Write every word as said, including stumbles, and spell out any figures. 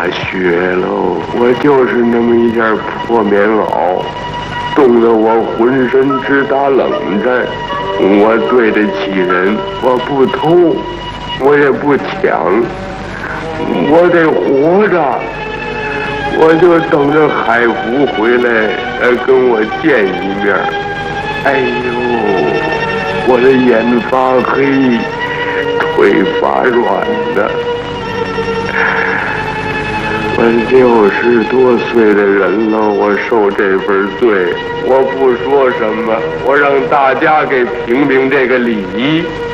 下雪喽，我就是那么一件破棉袄，冻得我浑身直打冷战。我对得起人，我不偷，我也不抢，我得活着。我就等着海福回来，呃，跟我见一面。哎呦，我的眼发黑，腿发软的。我六十多岁的人了，我受这份罪，我不说什么，我让大家给评评这个礼仪。